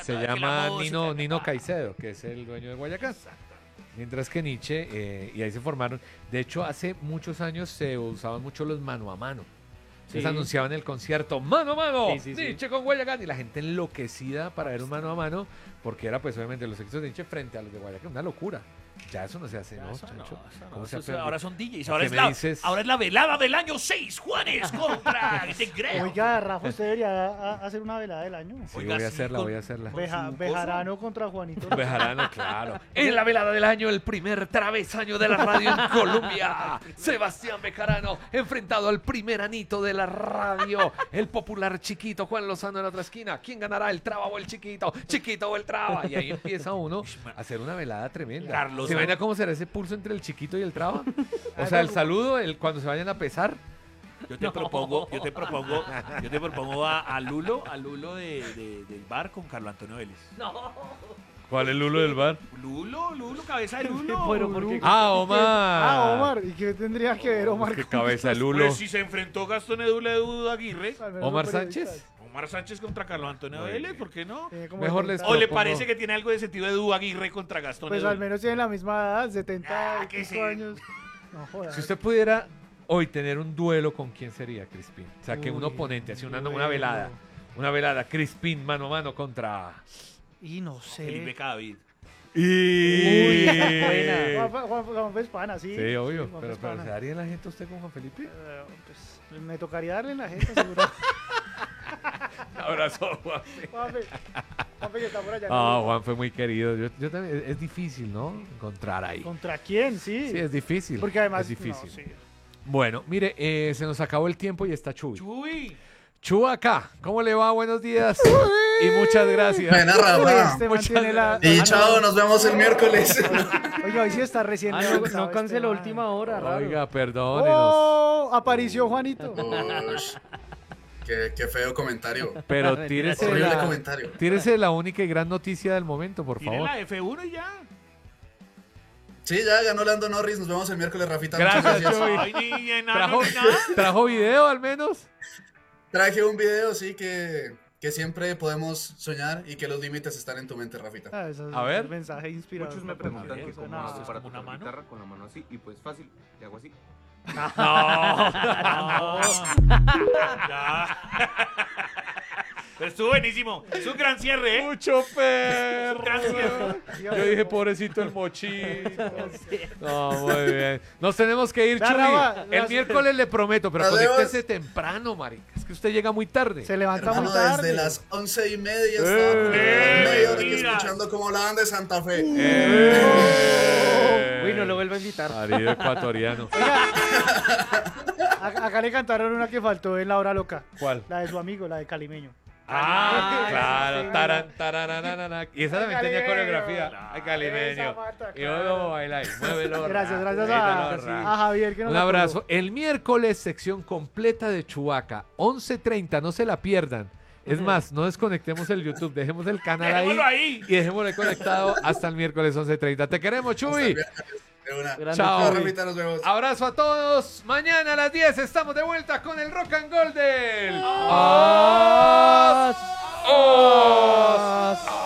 Se No, es que llama la música, Nino Caicedo, que es el dueño de Guayacán. Mientras que Nietzsche, y ahí se formaron. De hecho, hace muchos años se usaban mucho los mano a mano. Sí. Les anunciaban el concierto mano a mano, Sí. Nietzsche con Guayacán, y la gente enloquecida para ver un mano a mano, porque era pues obviamente los éxitos de Nietzsche frente a los de Guayacán, una locura. Ya eso no se hace, ¿no, Eso no, Chancho? eso no, ¿Cómo se eso aprende? ahora son DJs. ¿A Ahora qué es, me la, dices? ahora es la velada del año 6. Juanes contra The Grey. Oiga, Rafa, usted debería hacer una velada del año. Sí, Oiga, voy a sí, hacerla, con- voy a hacerla. su Bejarano contra Juanito. Bejarano, claro. En la velada del año, el primer travesaño de la radio en Colombia. Sebastián Bejarano, enfrentado al primer anito de la radio. El popular chiquito Juan Lozano en la otra esquina. ¿Quién ganará, el Traba o el chiquito? ¿Chiquito o el Traba? Y ahí empieza uno a hacer una velada tremenda. Carlos, ¿Se imagina cómo será ese pulso entre el chiquito y el Traba? O sea, el saludo, cuando se vayan a pesar. Yo te propongo a Lulo del bar con Carlos Antonio Vélez. ¿Cuál es el Lulo del bar? Lulo, cabeza de Lulo. Pero ¿por qué? Ah, Omar. Ah, Omar. ¿Y qué tendría que ver Omar? Qué con- cabeza de Lulo. Pues si se enfrentó Gastón Edu Aguirre, Al menos Omar los periodistas. Sánchez. Omar Sánchez contra Carlos Antonio Muy Vélez, bien. ¿por qué no? Tiene como Mejor les 70. ¿O le propongo- parece que tiene algo de sentido Edu Aguirre contra Gastón Pues Edu? al menos tienen la misma edad, 70 Ah, que sí. años. No jodas. Si usted pudiera hoy tener un duelo, ¿con quién sería, Crispín? O sea, que un Uy, oponente, así una duelo. velada. Una velada, Crispín mano a mano contra... Y no sé. Felipe Cadavid. Y... buena. Juan Espana, sí. Sí, obvio. Juan Pero Espana. ¿se daría en la gente usted con Juan Felipe? Pues me tocaría darle en la gente, seguro. Un abrazo, Juan. Juanfe que está por allá. Ah, Juan fue muy querido. Yo también, es difícil, ¿no? Encontrar ahí. ¿Contra quién? Sí. Sí, es difícil. Porque además. Es difícil. no, sí. Bueno, mire, se nos acabó el tiempo y está Chuy. Chuy. Chu acá, ¿cómo le va? Buenos días. Y muchas gracias. Buena, Uy, Rafa. este Muchas mantiene la. Y Ah, chao, nos vemos el miércoles. no. Oiga, hoy sí está recién. Ah, levantado no canceló man. última hora, raro. Oiga, perdónenos. ¡Oh! Apareció Juanito. Ush, qué feo comentario. Pero Horrible comentario. tírese la única y gran noticia del momento, por Tiene favor. la F1 y ya. Sí, ya ganó Lando Norris. Nos vemos el miércoles, Rafita. Gracias, Muchas Chuy. Ay, ni enano ¿Trajo, ni nada. ¿Trajo video al menos? Traje un video, sí, que siempre podemos soñar y que los límites están en tu mente, Rafita. Ah, eso es A ver. un mensaje inspirador. Muchos me preguntan que Eso cómo no. hago para ¿Como tocar una mano? guitarra con la mano así, y pues fácil, le hago así. No. Ya. Pero estuvo buenísimo. Es un gran cierre, ¿eh? Mucho perro. Gracias. Yo dije, pobrecito el mochito. No, muy bien. Nos tenemos que ir, Ya, Chuy. Rafa, El gracias. miércoles le prometo, pero Nos vemos. conéctese temprano, marica. Es que usted llega muy tarde. Se levanta muy Hermano, tarde. desde las 11:30 estaba media hora aquí mira. escuchando cómo hablaban de Santa Fe. Uy, no lo vuelvo a invitar. Marido ecuatoriano. Acá le cantaron una que faltó en la hora loca. ¿Cuál? La de su amigo, la de Calimeño. Ah, sí, claro. sí. Taran, tarananana. Y esa también tenía Calimeño. coreografía. Ay, calimeño. Esa mata, Y luego vamos a bailar. Muévelo. Gracias, ra, gracias muévelo, a ra. Javier que nos Un apoyó. abrazo. El miércoles, sección completa de Chubaca. 11:30, no se la pierdan. Es más, no desconectemos el YouTube, dejemos el canal Dejémoslo ahí. y dejémoslo ahí conectado hasta el miércoles 11:30. Te queremos, Chuy. De una. Grande Chao. Chao, Rafita, nos vemos. Abrazo a todos. Mañana a las 10 estamos de vuelta con el Rock and Golden. Os. ¡Os!